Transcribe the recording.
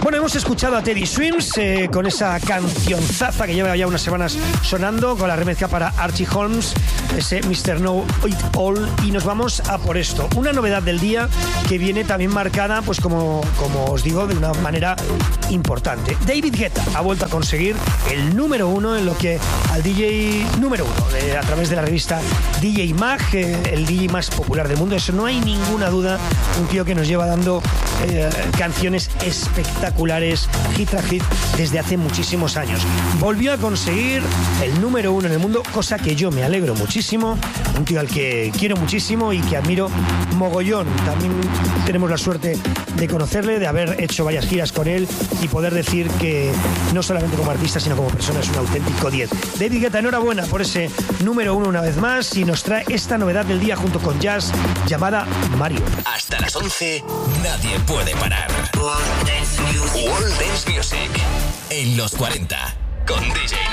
Bueno, hemos escuchado a Teddy Swims con esa cancionzaza que lleva ya unas semanas sonando, con la remezcla para Archie Holmes, ese Mr. Know It All, y nos vamos a por esto. Una novedad del día que viene también marcada, pues como os digo, de una manera importante. David Guetta ha vuelto a conseguir el número 1 en lo que al DJ número 1, a través de la revista DJ Mag, el DJ más popular del mundo. Eso no hay ninguna duda. Un tío que nos lleva dando canciones espectaculares, hit tras hit, desde hace muchísimos años. Volvió a conseguir el número 1 en el mundo, cosa que yo me alegro muchísimo. Un tío al que quiero muchísimo y que admiro mogollón. También tenemos la suerte de conocerle, de haber hecho varias giras con él y poder decir que no solamente como artista, sino como persona es un auténtico 10. David Guetta, enhorabuena por ese número 1 una vez más, y nos trae esta novedad del día junto con Jazz llamada Mario. Hasta las 11, nadie puede parar. World Dance Music en los 40 con DJ